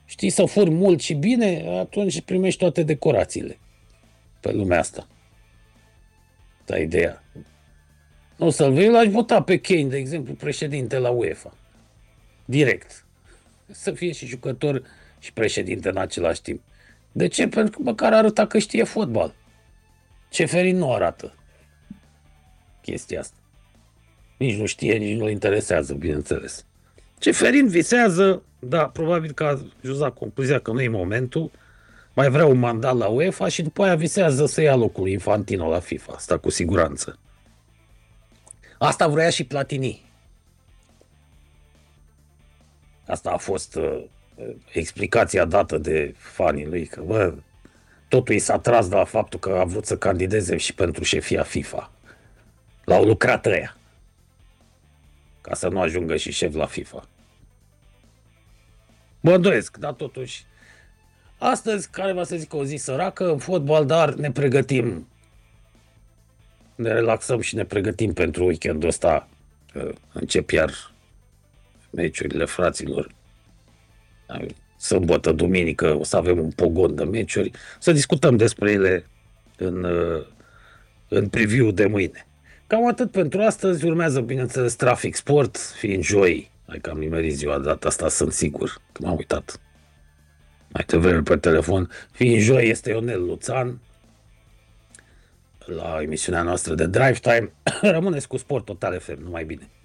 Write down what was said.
știi să furi mult și bine, atunci primești toate decorațiile pe lumea asta. Ta ideea. Nu să-l vei, l-aș vota pe Kane, de exemplu, președinte la UEFA. Direct. Să fie și jucător și președinte în același timp. De ce? Pentru că măcar arăta că știe fotbal. Ceferin nu arată chestia asta. Nici nu știe, nici nu-l interesează, bineînțeles. Ceferin visează, da, probabil că a ajuns la concluzia că nu e momentul, mai vrea un mandat la UEFA și după aia visează să ia locul Infantino la FIFA. Asta cu siguranță. Asta vrea și Platini. Asta a fost explicația dată de fanii lui, că bă, totul i s-a tras de la faptul că a vrut să candideze și pentru șefia FIFA. L-au lucrat ăia. Ca să nu ajungă și șef la FIFA. Mă îndoiesc, dar totuși, astăzi, care va să zic o zi săracă, în fotbal, dar ne pregătim, ne relaxăm și ne pregătim pentru weekendul ăsta, că încep iar meciurile fraților. Sâmbătă, duminică, o să avem un pogon de meciuri, să discutăm despre ele în preview de mâine. Cam atât pentru astăzi, urmează, bineînțeles, Trafic Sport, fiind joi. Hai că am nimerit ziua de data asta, sunt sigur, că m-am uitat mai devreme pe telefon. Fiind joi, este Ionel Luțan la emisiunea noastră de Drive Time. Rămâneți cu Sport Total FM, numai bine.